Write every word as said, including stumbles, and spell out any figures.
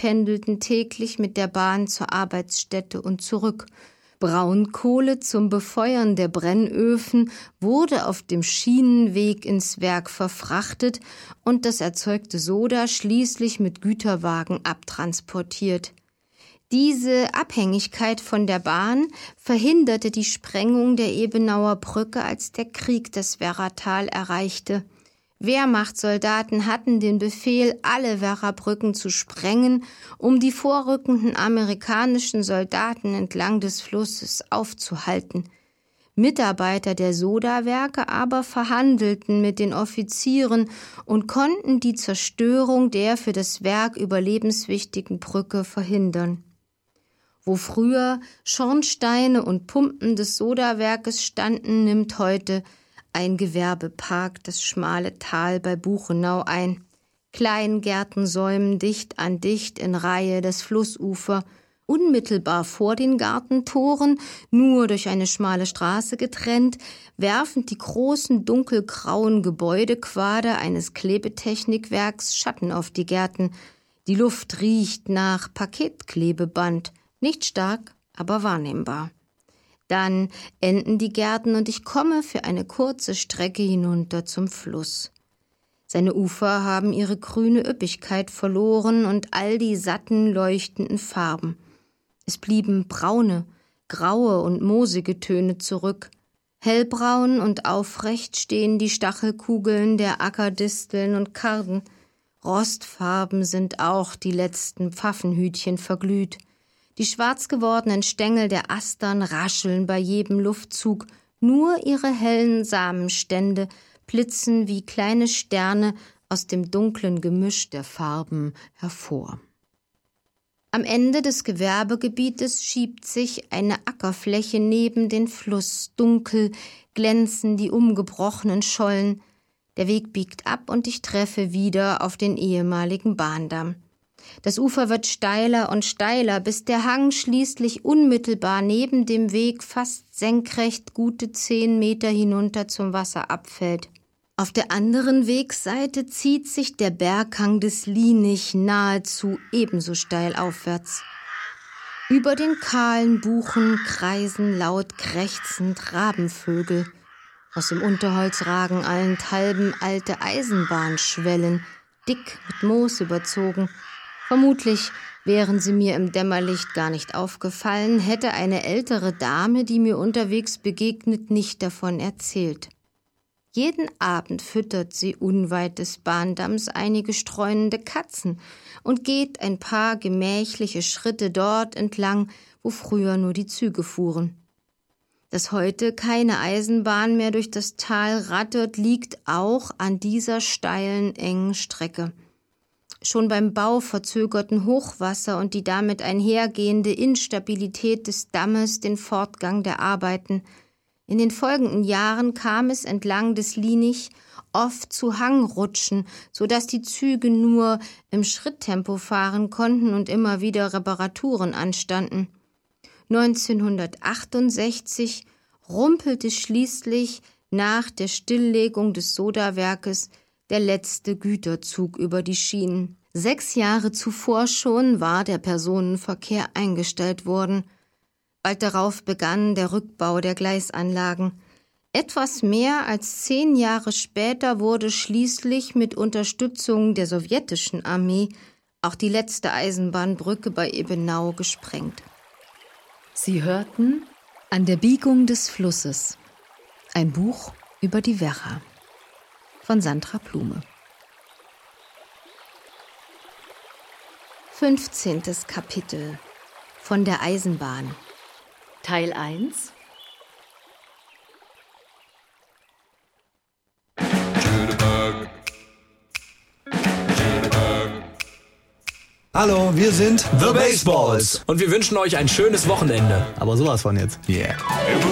pendelten täglich mit der Bahn zur Arbeitsstätte und zurück. Braunkohle zum Befeuern der Brennöfen wurde auf dem Schienenweg ins Werk verfrachtet und das erzeugte Soda schließlich mit Güterwagen abtransportiert. Diese Abhängigkeit von der Bahn verhinderte die Sprengung der Ebenauer Brücke, als der Krieg das Werratal erreichte. Wehrmachtssoldaten hatten den Befehl, alle Werrabrücken zu sprengen, um die vorrückenden amerikanischen Soldaten entlang des Flusses aufzuhalten. Mitarbeiter der Sodawerke aber verhandelten mit den Offizieren und konnten die Zerstörung der für das Werk überlebenswichtigen Brücke verhindern. Wo früher Schornsteine und Pumpen des Sodawerkes standen, nimmt heute ein Gewerbepark das schmale Tal bei Buchenau ein. Kleingärten säumen dicht an dicht in Reihe das Flussufer. Unmittelbar vor den Gartentoren, nur durch eine schmale Straße getrennt, werfen die großen dunkelgrauen Gebäudequader eines Klebetechnikwerks Schatten auf die Gärten. Die Luft riecht nach Paketklebeband. Nicht stark, aber wahrnehmbar. Dann enden die Gärten und ich komme für eine kurze Strecke hinunter zum Fluss. Seine Ufer haben ihre grüne Üppigkeit verloren und all die satten, leuchtenden Farben. Es blieben braune, graue und moosige Töne zurück. Hellbraun und aufrecht stehen die Stachelkugeln der Ackerdisteln und Karden. Rostfarben sind auch die letzten Pfaffenhütchen verglüht. Die schwarz gewordenen Stängel der Astern rascheln bei jedem Luftzug, nur ihre hellen Samenstände blitzen wie kleine Sterne aus dem dunklen Gemisch der Farben hervor. Am Ende des Gewerbegebietes schiebt sich eine Ackerfläche neben den Fluss. Dunkel glänzen die umgebrochenen Schollen. Der Weg biegt ab und ich treffe wieder auf den ehemaligen Bahndamm. Das Ufer wird steiler und steiler, bis der Hang schließlich unmittelbar neben dem Weg fast senkrecht gute zehn Meter hinunter zum Wasser abfällt. Auf der anderen Wegseite zieht sich der Berghang des Lienich nahezu ebenso steil aufwärts. Über den kahlen Buchen kreisen laut krächzend Rabenvögel. Aus dem Unterholz ragen allenthalben alte Eisenbahnschwellen, dick mit Moos überzogen. Vermutlich wären sie mir im Dämmerlicht gar nicht aufgefallen, hätte eine ältere Dame, die mir unterwegs begegnet, nicht davon erzählt. Jeden Abend füttert sie unweit des Bahndamms einige streunende Katzen und geht ein paar gemächliche Schritte dort entlang, wo früher nur die Züge fuhren. Dass heute keine Eisenbahn mehr durch das Tal rattert, liegt auch an dieser steilen, engen Strecke. Schon beim Bau verzögerten Hochwasser und die damit einhergehende Instabilität des Dammes den Fortgang der Arbeiten. In den folgenden Jahren kam es entlang des Lienich oft zu Hangrutschen, so dass die Züge nur im Schritttempo fahren konnten und immer wieder Reparaturen anstanden. neunzehnhundertachtundsechzig rumpelte schließlich nach der Stilllegung des Sodawerkes der letzte Güterzug über die Schienen. Sechs Jahre zuvor schon war der Personenverkehr eingestellt worden. Bald darauf begann der Rückbau der Gleisanlagen. Etwas mehr als zehn Jahre später wurde schließlich mit Unterstützung der sowjetischen Armee auch die letzte Eisenbahnbrücke bei Ebenau gesprengt. Sie hörten An der Biegung des Flusses, ein Buch über die Werra von Sandra Blume. fünfzehntes Kapitel von der Eisenbahn. Teil eins. Hallo, wir sind The Baseballs und wir wünschen euch ein schönes Wochenende. Aber sowas von jetzt. Yeah.